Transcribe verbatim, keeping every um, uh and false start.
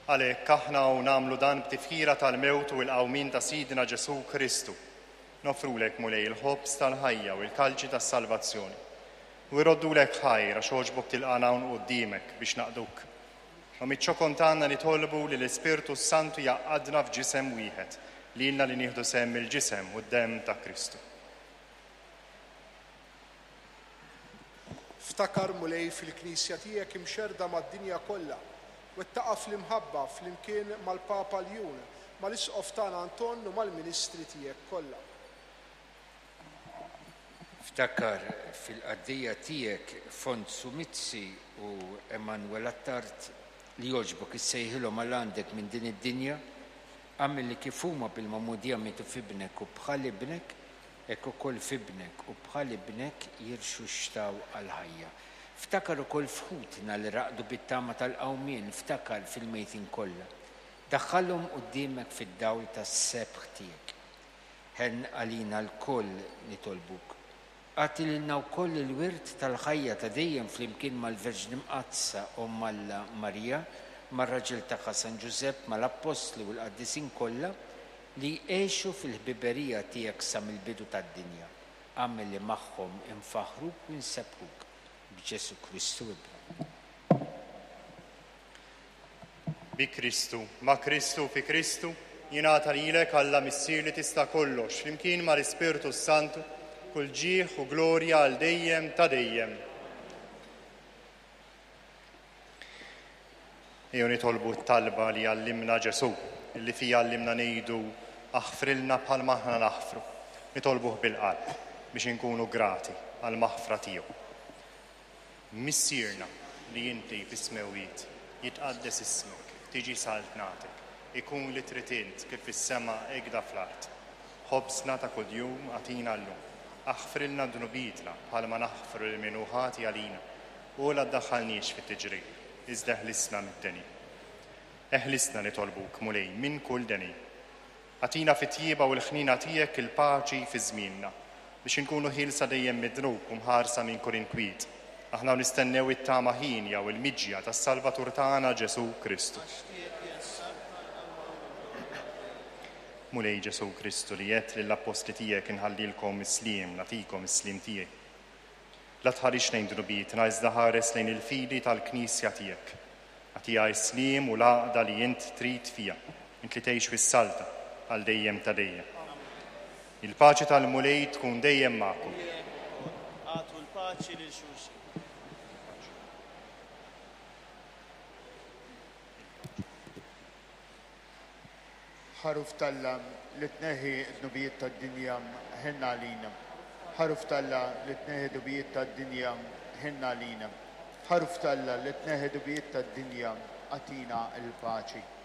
Għalhekk aħna u nagħmlu dan b'tifkira tal-mewt u l-qawmin ta' Sidna Ġesu Kristu. Nofrulek mulej il-ħobbs tal-ħajja u l-kalċi tas-salvazzjoni. U jroddulek ħajra xogħġbok tilqana hawn quddiemek biex naqduk. U miċ-ċokon tagħna nitolbu li l-Ispirtu Santu jaqgħadna f'ġisem wieħed, lilna li nieħdu sehem il-ġisem u d-demm ta' Kristu. Ftakar mulej fil-Knisja tiegħek imxerda mad-dinja kollha u ttaqa' fl-imħabba flimkien mal-Papa Ljun, mal-Isqof tagħna Anton u mal-Ministri tiegħek kollha. Ftakar fil-qaddija tiegħek Fonzu Mizzi u Emanuel Attart li jogħġbok issejħilhom għal għandek minn din id-dinja, għamil li kif huma bil-mamudija mitu fibnek u bħal ibnek, hekk ukoll fibnek u bħal ibnek jirxu xtaw għal-ħajja. Ftakar ukoll fħutna li raqdu bit-tama tal-qawmien, ftakar fil-mejtin kollha. Daħħalhom quddiemek fid-dawl tas-sebħ tiegħek. Ħen għalina l-koll nitolbuk. Għati lilna wkoll il-wirt tal-ħajja ta' dejjem flimkien mal-Verġni Mqazza u mal-Marija, mar-raġel tagħha San Ġusepp, mal-Apostli u l-Qaddisin kollha li jgħixu fil-ħbiberija tiegħek sa mill-bidu tad-dinja. Għamel li magħhom infaħruk u nsebħuk b'Ġesu Kristu ibnu. Bi Kristu, ma' Kristu fi Kristu, jingħata lilek Alla missier li tista' kollox, flimkien mal-Ispirtu Santu, kull ġieħ u glorja għal dejjem ta' dejjem. Ejju nitolbu t-talba li għallimna Ġesu, illi fija għallimna ngħidu aħfrilna bħal maħna naħfru. Nitolbuh bil-qalb biex inkunu grati għal maħfra tiegħu. Missierna li inti fis-smewiet jitqaddes ismuk, tiġi saltnatek, ikun li trid int kif fis-sema hekk fl-art. Ħobsna ta' kuljum għatina llum. Aħfrilna dnubietna bħalma naħfru l-minuħati għalina u la ddaħħalniex fit-tiġrib, iżda ħlisna mid-deni. Eħlisna nitolbuk mulej minn kull deni. Għatina fit-tjieba u l-ħnina tiegħek il-paċi fi żmienna biex inkunu ħilsa dejjem midruk u mħarsa minn kull inkwit. Aħna nistennew it-tama ħinja u l-miġja tas-Salvatur tagħna Ġesu Kristu. Mulej Ġesu Kristu li jett lill-apposti tiegħek inħallilkom is-sliem, nagħtikom is-sliem tiegħi. La tħarix lejn dnubietna iżda ħares lejn il-fidi tal-Knisja tiegħek. Għatija is-sliem u l-għaqda li int trid fija, int li tgħix fis-salta għal dejjem ta' dejjem. Il-paċi tal-mulej tkun dejjem magħkom. Għatu l-paċi lil xulxin. ħaruf Alla li tneħħi d-nubijiet tad-dinja ħinna għalina. ħaruf Alla li tneħħi d-nubijiet tad-dinja ħinna għalina. ħaruf Alla li tneħħi d-nubijiet tad-dinja għatina l-paċi.